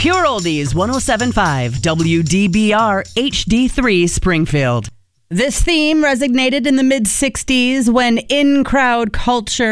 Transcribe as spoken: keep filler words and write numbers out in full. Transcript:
Pure Oldies one oh seven point five W D B R H D three Springfield. This theme resonated in the mid sixties when in-crowd culture